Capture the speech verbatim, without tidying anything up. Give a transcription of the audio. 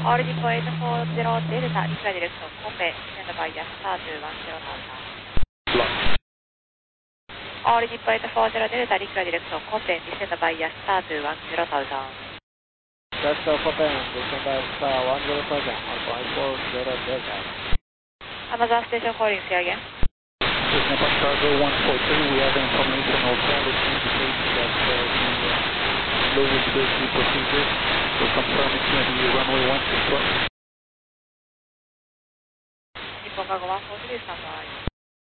All Nippon eight four zero Delta, declare direction, Kobe, descend by Yasuda to one zero thousand. Block. All Nippon eight four zero Delta, declare direction, Kobe, descend by Yasuda to one zero thousand. That's Alpha Band, descend by Yasuda one zero thousand, Alpha eight four zero Delta. Amazon station calling, say again. Descend by Cargo one four three, we have information of valid indicates that uh, the uh, low visibility procedure will confirm it's going to be runway one six one. Nippon Cargo one four three, stand by.